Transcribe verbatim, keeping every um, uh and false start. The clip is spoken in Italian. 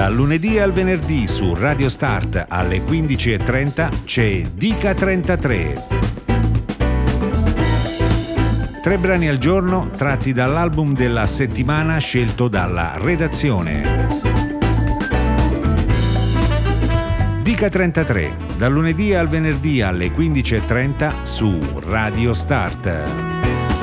Dal lunedì al venerdì su Radio Start alle quindici e trenta c'è Dica trentatré. Tre brani al giorno tratti dall'album della settimana scelto dalla redazione. Dica trentatré, dal lunedì al venerdì alle quindici e trenta su Radio Start.